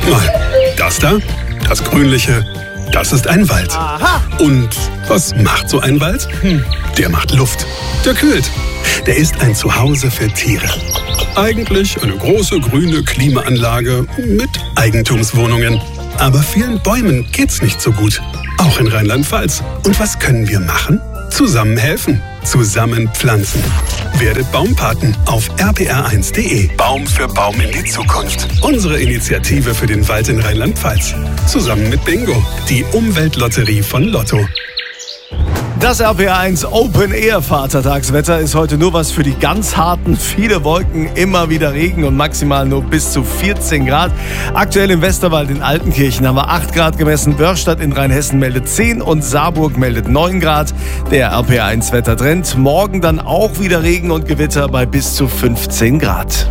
Mal das da, das Grünliche, das ist ein Wald. Aha. Und was macht so ein Wald? Der macht Luft, der kühlt. Der ist ein Zuhause für Tiere. Eigentlich eine große grüne Klimaanlage mit Eigentumswohnungen. Aber vielen Bäumen geht's nicht so gut. Auch in Rheinland-Pfalz. Und was können wir machen? Zusammen helfen. Zusammen pflanzen. Werdet Baumpaten auf rpr1.de. Baum für Baum in die Zukunft. Unsere Initiative für den Wald in Rheinland-Pfalz. Zusammen mit Bingo, die Umweltlotterie von Lotto. Das RPR1 Open Air Vatertagswetter ist heute nur was für die ganz harten. Viele Wolken, immer wieder Regen und maximal nur bis zu 14 Grad. Aktuell im Westerwald in Altenkirchen haben wir 8 Grad gemessen. Börstadt in Rheinhessen meldet 10 und Saarburg meldet 9 Grad. Der RPR1 Wettertrend. Morgen dann auch wieder Regen und Gewitter bei bis zu 15 Grad.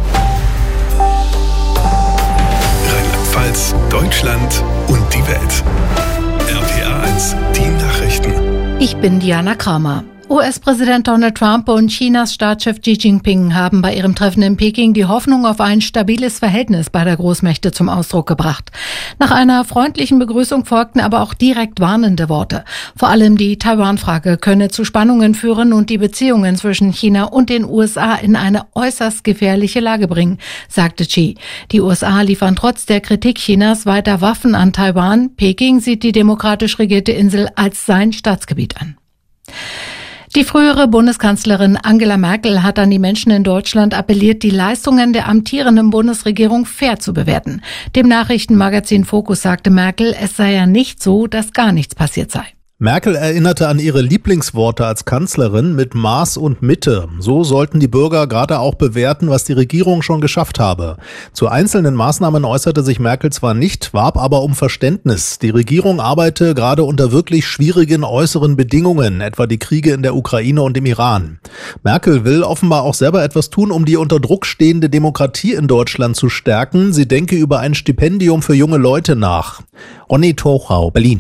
Rheinland-Pfalz, Deutschland und die Welt. RPR1, die Nachrichten. Ich bin Diana Kramer. US-Präsident Donald Trump und Chinas Staatschef Xi Jinping haben bei ihrem Treffen in Peking die Hoffnung auf ein stabiles Verhältnis beider Großmächte zum Ausdruck gebracht. Nach einer freundlichen Begrüßung folgten aber auch direkt warnende Worte. Vor allem die Taiwan-Frage könne zu Spannungen führen und die Beziehungen zwischen China und den USA in eine äußerst gefährliche Lage bringen, sagte Xi. Die USA liefern trotz der Kritik Chinas weiter Waffen an Taiwan. Peking sieht die demokratisch regierte Insel als sein Staatsgebiet an. Die frühere Bundeskanzlerin Angela Merkel hat an die Menschen in Deutschland appelliert, die Leistungen der amtierenden Bundesregierung fair zu bewerten. Dem Nachrichtenmagazin Focus sagte Merkel, es sei ja nicht so, dass gar nichts passiert sei. Merkel erinnerte an ihre Lieblingsworte als Kanzlerin mit Maß und Mitte. So sollten die Bürger gerade auch bewerten, was die Regierung schon geschafft habe. Zu einzelnen Maßnahmen äußerte sich Merkel zwar nicht, warb aber um Verständnis. Die Regierung arbeite gerade unter wirklich schwierigen äußeren Bedingungen, etwa die Kriege in der Ukraine und im Iran. Merkel will offenbar auch selber etwas tun, um die unter Druck stehende Demokratie in Deutschland zu stärken. Sie denke über ein Stipendium für junge Leute nach. Ronny Tochau, Berlin.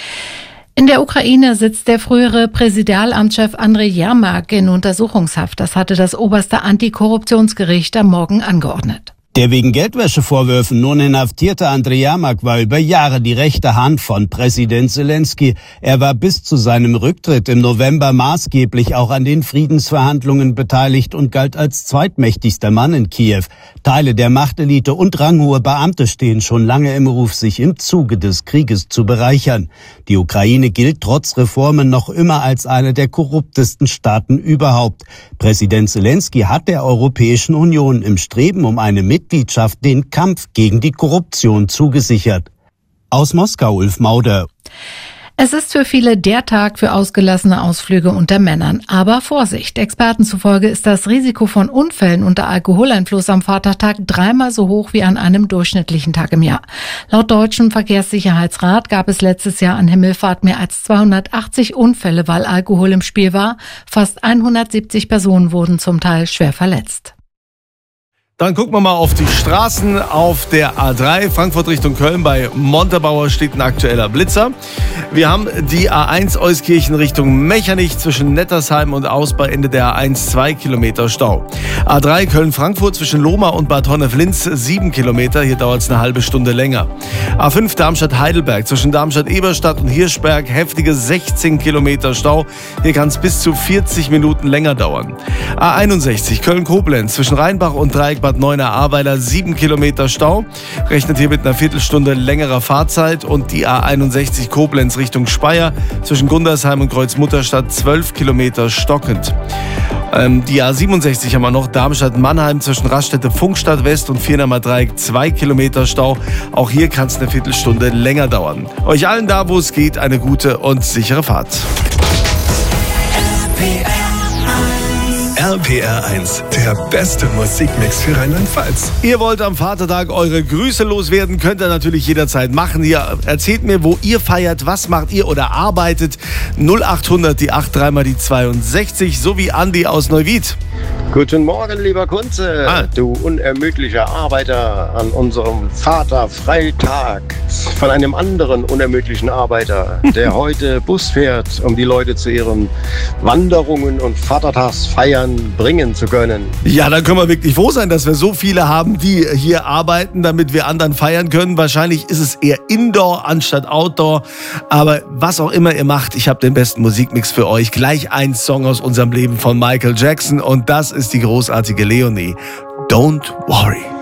In der Ukraine sitzt der frühere Präsidialamtschef Andrei Jermak in Untersuchungshaft. Das hatte das oberste Antikorruptionsgericht am Morgen angeordnet. Der wegen Geldwäschevorwürfen nun inhaftierte Andrei Jermak war über Jahre die rechte Hand von Präsident Zelensky. Er war bis zu seinem Rücktritt im November maßgeblich auch an den Friedensverhandlungen beteiligt und galt als zweitmächtigster Mann in Kiew. Teile der Machtelite und ranghohe Beamte stehen schon lange im Ruf, sich im Zuge des Krieges zu bereichern. Die Ukraine gilt trotz Reformen noch immer als einer der korruptesten Staaten überhaupt. Präsident Zelensky hat der Europäischen Union im Streben um eine Mitgliedschaft den Kampf gegen die Korruption zugesichert. Aus Moskau, Ulf Mauder. Es ist für viele der Tag für ausgelassene Ausflüge unter Männern. Aber Vorsicht, Experten zufolge ist das Risiko von Unfällen unter Alkoholeinfluss am Vatertag 3-mal so hoch wie an einem durchschnittlichen Tag im Jahr. Laut Deutschem Verkehrssicherheitsrat gab es letztes Jahr an Himmelfahrt mehr als 280 Unfälle, weil Alkohol im Spiel war. Fast 170 Personen wurden zum Teil schwer verletzt. Dann gucken wir mal auf die Straßen auf der A3, Frankfurt Richtung Köln. Bei Montabaur steht ein aktueller Blitzer. Wir haben die A1 Euskirchen Richtung Mechernich zwischen Nettersheim und Ausbau Ende der A1 2 Kilometer Stau. A3 Köln-Frankfurt zwischen Lohmar und Bad Honnef-Linz 7 Kilometer. Hier dauert es eine halbe Stunde länger. A5 Darmstadt-Heidelberg zwischen Darmstadt-Eberstadt und Hirschberg heftige 16 Kilometer Stau. Hier kann es bis zu 40 Minuten länger dauern. A61 Köln-Koblenz zwischen Rheinbach und Dreieck Bad Neuenahr-Ahrweiler 7 Kilometer Stau. Rechnet hier mit einer Viertelstunde längerer Fahrzeit. Und die A61 Koblenz Richtung Speyer zwischen Gundersheim und Kreuzmutterstadt 12 Kilometer stockend. Die A67 haben wir noch, Darmstadt-Mannheim zwischen Raststätte-Funkstadt West und Viernheimer Dreieck 2 Kilometer Stau. Auch hier kann es eine Viertelstunde länger dauern. Euch allen da, wo es geht, eine gute und sichere Fahrt. RPR1, der beste Musikmix für Rheinland-Pfalz. Ihr wollt am Vatertag eure Grüße loswerden, könnt ihr natürlich jederzeit machen. Hier erzählt mir, wo ihr feiert, was macht ihr oder arbeitet. 0800 die 83 mal die 62, so wie Andi aus Neuwied. Guten Morgen, lieber Kunze, du unermüdlicher Arbeiter an unserem Vaterfreitag von einem anderen unermüdlichen Arbeiter, der heute Bus fährt, um die Leute zu ihren Wanderungen und Vatertagsfeiern bringen zu können. Ja, dann können wir wirklich froh sein, dass wir so viele haben, die hier arbeiten, damit wir anderen feiern können. Wahrscheinlich ist es eher Indoor anstatt Outdoor. Aber was auch immer ihr macht, ich habe den besten Musikmix für euch. Gleich ein Song aus unserem Leben von Michael Jackson und das ist die großartige Leonie. Don't worry.